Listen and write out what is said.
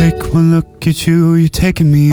Take one look at you, you're taking me